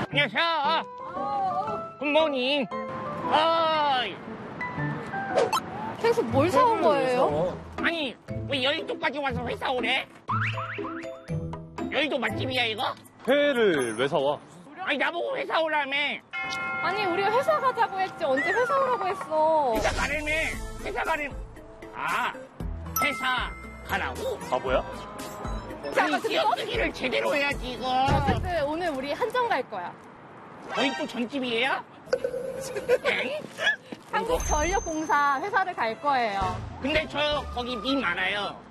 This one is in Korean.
안녕하세요. 굿모닝. 어이. 계속 뭘 사온 거예요? 아니, 왜 여의도까지 와서 회사 오래? 여의도 맛집이야, 이거? 회를 왜 사와? 아니, 나보고 회사 오라며. 아니, 우리 회사 가자고 했지. 언제 회사 오라고 했어? 회사 가라며. 회사 가래. 아, 회사 가라고? 바보야? 아니, 근데 띄어쓰기를 제대로 해야지, 이거. 어쨌든 오늘 우리 한정 갈 거야. 거의 또 전집이에요? 엥? 한국전력공사 회사를 갈 거예요. 근데 저 거기 미 많아요.